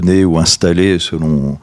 nés ou installés selon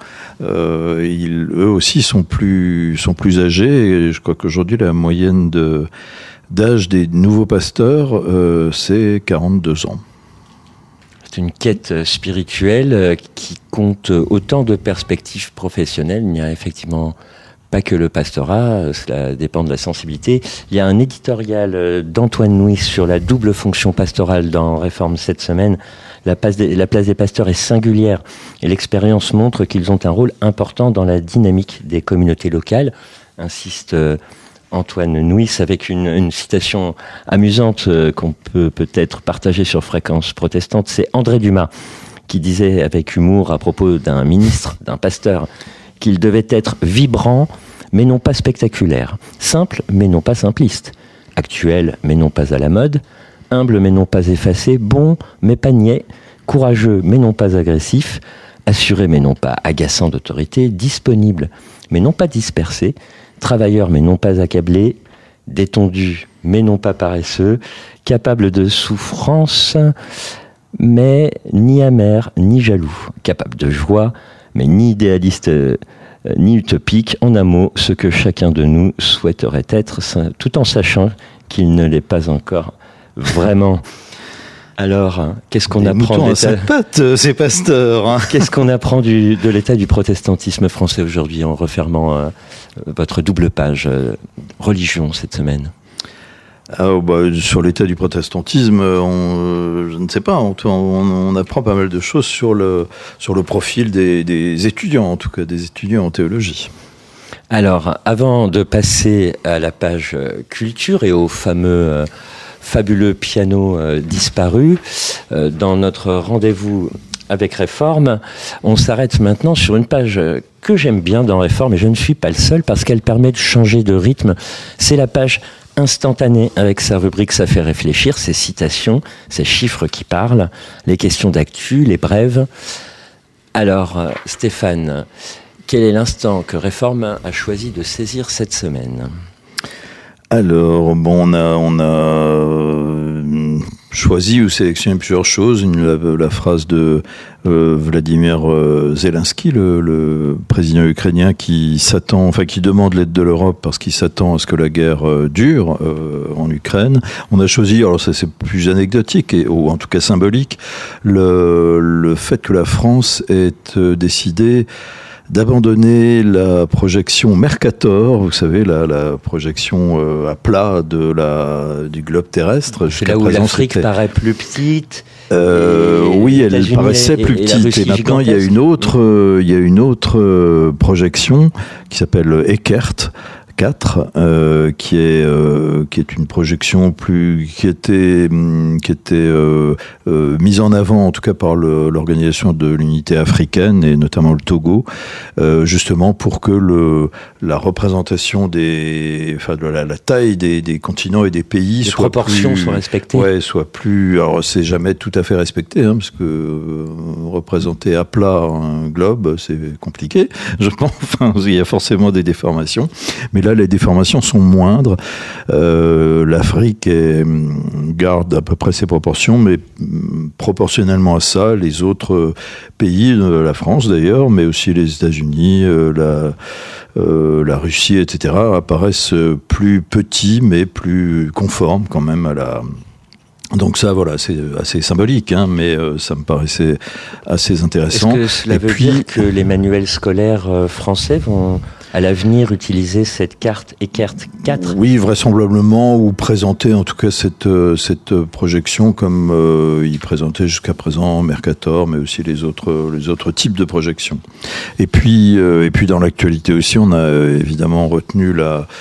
eux aussi sont plus âgés, et je crois qu'aujourd'hui la moyenne d'âge des nouveaux pasteurs c'est 42 ans. C'est une quête spirituelle qui compte autant de perspectives professionnelles. Il n'y a effectivement pas que le pastorat, cela dépend de la sensibilité. Il y a un éditorial d'Antoine Nuis sur la double fonction pastorale dans Réforme cette semaine. La place des pasteurs est singulière et l'expérience montre qu'ils ont un rôle important dans la dynamique des communautés locales, insiste Antoine Nuis, avec une citation amusante qu'on peut peut-être partager sur Fréquence Protestante. C'est André Dumas qui disait avec humour à propos d'un ministre, d'un pasteur, qu'il devait être vibrant mais non pas spectaculaire, simple mais non pas simpliste, actuel mais non pas à la mode, humble mais non pas effacé, bon mais pas niais, courageux mais non pas agressif, assuré mais non pas agaçant d'autorité, disponible mais non pas dispersé, travailleur mais non pas accablé, détendu mais non pas paresseux, capable de souffrance mais ni amer ni jaloux, capable de joie mais ni idéaliste ni utopique, en un mot, ce que chacun de nous souhaiterait être, tout en sachant qu'il ne l'est pas encore vraiment. Alors, qu'est-ce qu'on apprend de l'état... ces pasteurs. Qu'est-ce qu'on apprend de l'état du protestantisme français aujourd'hui en refermant votre double page religion cette semaine? Sur l'état du protestantisme, je ne sais pas, on apprend pas mal de choses sur le profil des étudiants, en tout cas des étudiants en théologie. Alors, avant de passer à la page culture et au fabuleux piano disparu, dans notre rendez-vous avec Réforme, on s'arrête maintenant sur une page que j'aime bien dans Réforme, et je ne suis pas le seul parce qu'elle permet de changer de rythme. C'est la page instantanée avec sa rubrique « Ça fait réfléchir », ses citations, ses chiffres qui parlent, les questions d'actu, les brèves. Alors, Stéphane, quel est l'instant que Réforme a choisi de saisir cette semaine ? Alors, on a choisi ou sélectionné plusieurs choses. La phrase de Vladimir Zelensky, le président ukrainien, qui demande l'aide de l'Europe parce qu'il s'attend à ce que la guerre dure en Ukraine. On a choisi, alors ça c'est plus anecdotique ou en tout cas symbolique, le fait que la France ait décidé d'abandonner la projection Mercator, vous savez, la projection à plat du globe terrestre. C'est là où l'Afrique paraît plus petite. Oui, elle paraissait plus petite. Et maintenant, il y a une autre projection qui s'appelle Eckert 4, qui est une projection qui était mise en avant en tout cas par l'organisation de l'unité africaine et notamment le Togo, justement pour que la représentation la taille des continents et des pays les proportions soient respectées. Ouais, soit plus. Alors c'est jamais tout à fait respecté, parce que représenter à plat un globe, c'est compliqué. Je pense. Il y a forcément des déformations, mais là les déformations sont moindres. L'Afrique garde à peu près ses proportions, mais proportionnellement à ça, les autres pays, la France d'ailleurs, mais aussi les États-Unis, la Russie, etc., apparaissent plus petits, mais plus conformes quand même à la... Donc ça, voilà, c'est assez symbolique, mais ça me paraissait assez intéressant. Est-ce que cela veut dire que les manuels scolaires français vont à l'avenir utiliser cette carte Eckert 4 ? Oui, vraisemblablement, ou présenter en tout cas cette projection comme il présentait jusqu'à présent Mercator, mais aussi les autres types de projections. Et puis dans l'actualité aussi, on a évidemment retenu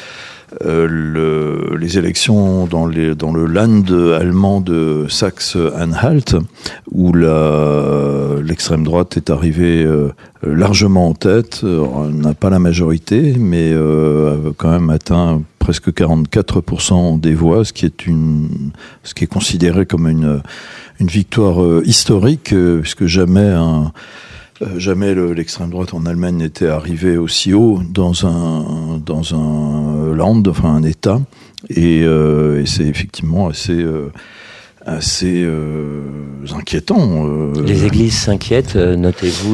les élections dans le Land allemand de Saxe-Anhalt, où l'extrême droite est arrivée largement en tête. On n'a pas la majorité, mais a quand même atteint presque 44% des voix, ce qui est considéré comme une victoire historique, puisque jamais l'extrême droite en Allemagne n'était arrivée aussi haut dans un land, enfin un État, et c'est effectivement assez inquiétant. Les églises s'inquiètent, notez-vous.